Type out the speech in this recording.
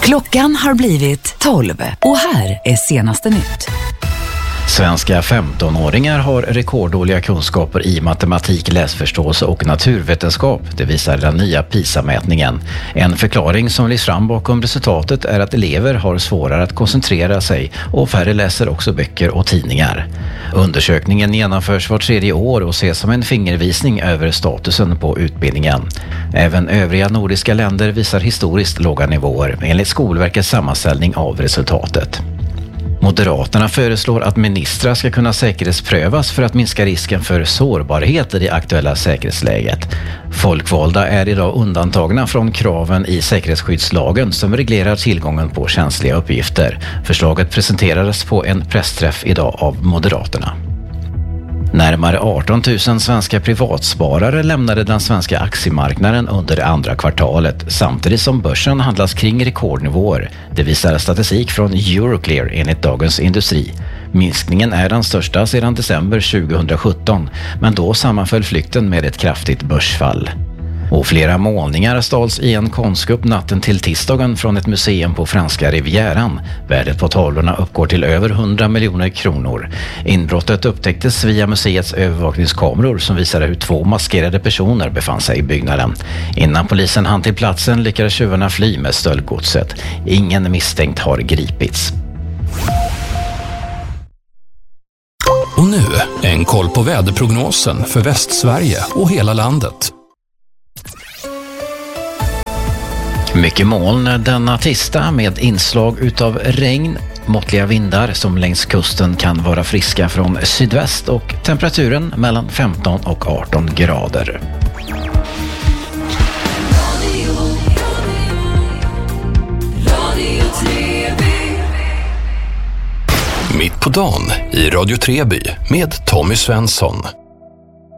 Klockan har blivit 12 och här är senaste nytt. Svenska 15-åringar har rekorddåliga kunskaper i matematik, läsförståelse och naturvetenskap. Det visar den nya PISA-mätningen. En förklaring som lyfts fram bakom resultatet är att elever har svårare att koncentrera sig och färre läser också böcker och tidningar. Undersökningen genomförs var 3:e år och ses som en fingervisning över statusen på utbildningen. Även övriga nordiska länder visar historiskt låga nivåer enligt Skolverkets sammanställning av resultatet. Moderaterna föreslår att ministrar ska kunna säkerhetsprövas för att minska risken för sårbarhet i det aktuella säkerhetsläget. Folkvalda är idag undantagna från kraven i säkerhetsskyddslagen som reglerar tillgången på känsliga uppgifter. Förslaget presenterades på en pressträff idag av Moderaterna. Närmare 18 000 svenska privatsparare lämnade den svenska aktiemarknaden under det andra kvartalet samtidigt som börsen handlas kring rekordnivåer. Det visar statistik från Euroclear enligt Dagens Industri. Minskningen är den största sedan december 2017, men då sammanföll flykten med ett kraftigt börsfall. Och flera målningar stals i en konstkupp natten till tisdagen från ett museum på franska Rivieran. Värdet på tavlorna uppgår till över 100 miljoner kronor. Inbrottet upptäcktes via museets övervakningskameror som visade hur 2 maskerade personer befann sig i byggnaden. Innan polisen hann till platsen lyckades tjuvarna fly med stöldgodset. Ingen misstänkt har gripits. Och nu en koll på väderprognosen för Västsverige och hela landet. Mycket moln denna tisdag med inslag utav regn, måttliga vindar som längs kusten kan vara friska från sydväst och temperaturen mellan 15 och 18 grader. Mitt på dagen i Radio Treby med Tommy Svensson.